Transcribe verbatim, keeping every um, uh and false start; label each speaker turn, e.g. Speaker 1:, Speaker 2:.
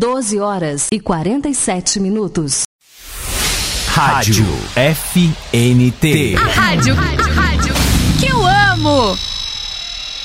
Speaker 1: doze horas e quarenta e sete minutos.
Speaker 2: Rádio F N T.
Speaker 3: A rádio, a rádio que eu amo.